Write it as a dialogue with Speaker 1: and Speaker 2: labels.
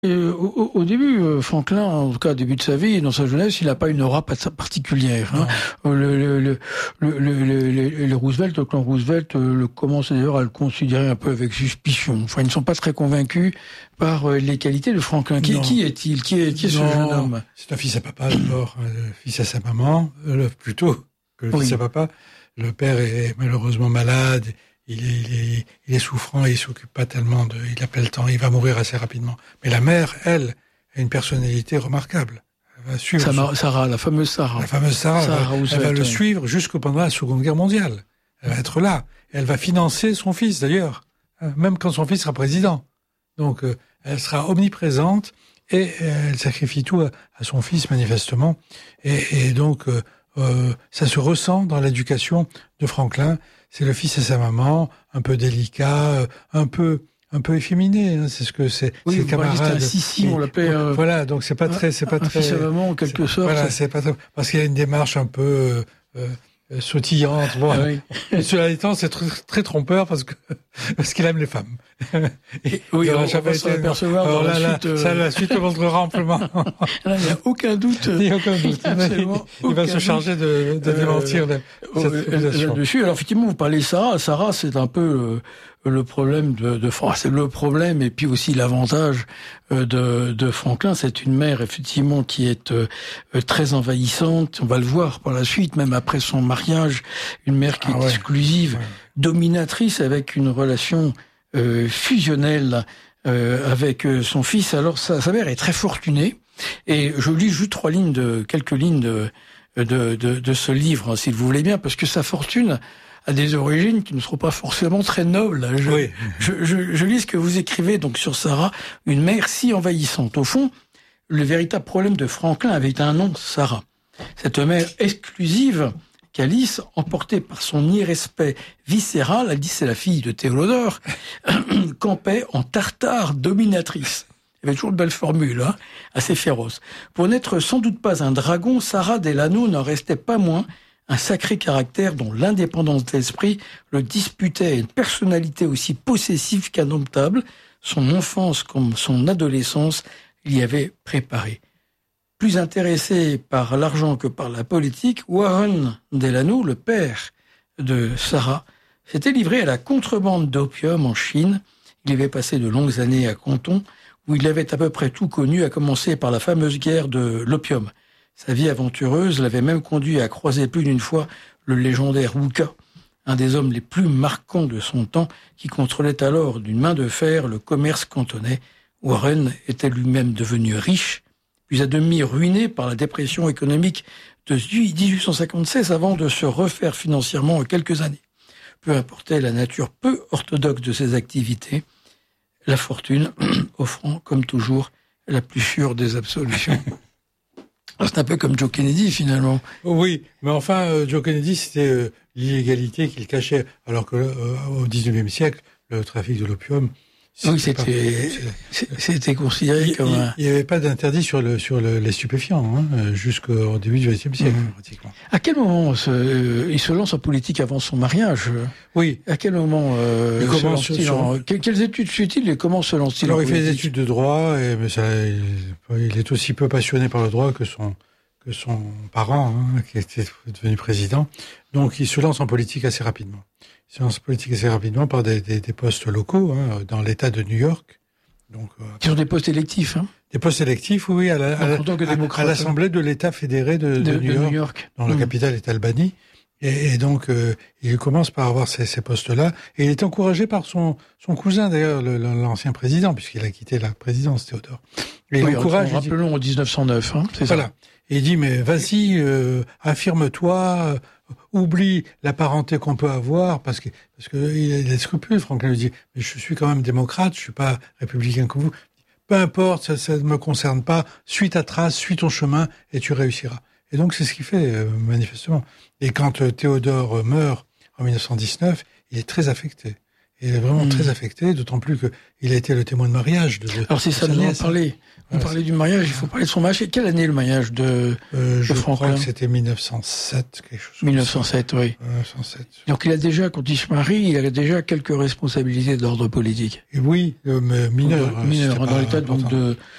Speaker 1: Au début, Franklin, en tout cas au début de sa vie et dans sa jeunesse, il n'a pas une aura particulière. Hein. Le Roosevelt, le clan Roosevelt, commence d'ailleurs à le considérer un peu avec suspicion. Enfin, ils ne sont pas très convaincus par les qualités de Franklin. Qui est-il ? Qui est ce jeune homme ?
Speaker 2: C'est un fils à papa d'abord, fils à sa maman, plutôt que le fils à papa. Le père est malheureusement malade. Il est souffrant et il s'occupe pas tellement il n'a pas le temps, il va mourir assez rapidement. Mais la mère, elle, a une personnalité remarquable. Elle va suivre
Speaker 1: Sarah, la fameuse Sarah.
Speaker 2: La fameuse Sarah, elle va le suivre jusqu'au pendant la Seconde Guerre mondiale. Elle va être là. Et elle va financer son fils, d'ailleurs. Même quand son fils sera président. Donc, elle sera omniprésente et elle sacrifie tout à son fils, manifestement. Et donc, ça se ressent dans l'éducation de Franklin. C'est le fils et sa maman, un peu délicat, un peu efféminé, hein, c'est ce que c'est.
Speaker 1: Oui,
Speaker 2: ses camarades.
Speaker 1: Sissi, on l'appelait.
Speaker 2: Voilà, donc c'est pas très.
Speaker 1: Fils à maman, en quelque sorte.
Speaker 2: Voilà, c'est pas très. Parce qu'il y a une démarche un peu sautillante. Bon, cela étant, c'est très trompeur parce qu'il aime les femmes.
Speaker 1: Oui, on va s'en apercevoir dans la suite.
Speaker 2: Ça, la suite le montrera amplement.
Speaker 1: Là, il n'y a aucun doute.
Speaker 2: Il n'y a aucun doute. Il va se charger de démentir
Speaker 1: là-dessus. Alors, effectivement, vous parlez de Sarah. Sarah, c'est un peu le problème de France. C'est le problème et puis aussi l'avantage de Franklin. C'est une mère, effectivement, qui est très envahissante. On va le voir par la suite, même après son mariage. Une mère qui est exclusive, dominatrice, avec une relation fusionnelle avec son fils. Alors sa mère est très fortunée et je lis juste quelques lignes de ce livre, hein, si vous voulez bien, parce que sa fortune a des origines qui ne seront pas forcément très nobles. Je lis ce que vous écrivez donc sur Sarah, une mère si envahissante. Au fond, le véritable problème de Franklin avait un nom, Sarah. Cette mère exclusive qu'Alice, emportée par son irrespect viscéral, Alice c'est la fille de Théodore, campait en tartare dominatrice. Il y avait toujours de belles formules, hein, assez féroces. Pour n'être sans doute pas un dragon, Sarah Delano n'en restait pas moins un sacré caractère dont l'indépendance d'esprit le disputait à une personnalité aussi possessive qu'indomptable. Son enfance comme son adolescence l'y avait préparé. Plus intéressé par l'argent que par la politique, Warren Delano, le père de Sarah, s'était livré à la contrebande d'opium en Chine. Il avait passé de longues années à Canton, où il avait à peu près tout connu, à commencer par la fameuse guerre de l'opium. Sa vie aventureuse l'avait même conduit à croiser plus d'une fois le légendaire Wu Ka, un des hommes les plus marquants de son temps, qui contrôlait alors d'une main de fer le commerce cantonais. Warren était lui-même devenu riche, puis à demi ruiné par la dépression économique de 1856 avant de se refaire financièrement en quelques années. Peu importait la nature peu orthodoxe de ses activités, la fortune offrant, comme toujours, la plus sûre des absolutions. C'est un peu comme Joe Kennedy, finalement.
Speaker 2: Oui, mais enfin, Joe Kennedy, c'était l'illégalité qu'il cachait, alors que au XIXe siècle, le trafic de l'opium...
Speaker 1: C'était considéré comme un...
Speaker 2: Il n'y avait pas d'interdit sur les stupéfiants, hein, jusqu'au début du XXe siècle, pratiquement.
Speaker 1: À quel moment il se lance en politique avant son mariage ?
Speaker 2: Oui.
Speaker 1: À quel moment
Speaker 2: se lance-t-il
Speaker 1: quelles études suit-il et comment se lance-t-il ?
Speaker 2: Alors, il fait des études de droit, il est aussi peu passionné par le droit que son parent, hein, qui était devenu président. Donc, il se lance en politique assez rapidement. Il se lance en politique assez rapidement par des postes locaux, hein, dans l'État de New York. Donc,
Speaker 1: qui sont des postes électifs, hein.
Speaker 2: Des postes électifs, oui, à l'Assemblée de l'État fédéré de New York, dont la capitale est Albany. Et donc, il commence par avoir ces postes-là. Et il est encouragé par son cousin, d'ailleurs, l'ancien président, puisqu'il a quitté la présidence, Théodore. Et il encourage.
Speaker 1: Rappelons en 1909, hein, c'est
Speaker 2: voilà.
Speaker 1: Ça.
Speaker 2: Et il dit, mais vas-y, affirme-toi, oublie la parenté qu'on peut avoir, parce que il a des scrupules. Franklin lui dit, mais je suis quand même démocrate, je suis pas républicain comme vous. Peu importe, ça ne me concerne pas. Suis ta trace, suis ton chemin, et tu réussiras. Et donc c'est ce qu'il fait, manifestement. Et quand Théodore meurt en 1919, il est très affecté. Il est vraiment très affecté, d'autant plus qu'il a été le témoin de mariage de
Speaker 1: Alors c'est ça, nous en parler. On parlait du mariage, il faut parler de son mariage. Et quelle année le mariage de
Speaker 2: je
Speaker 1: Franklin?
Speaker 2: crois que c'était 1907, quelque chose.
Speaker 1: 1907, oui.
Speaker 2: 1907.
Speaker 1: Donc il a déjà, quand il se marie, il a déjà quelques responsabilités d'ordre politique.
Speaker 2: Et oui, mais mineures.
Speaker 1: Dans l'état donc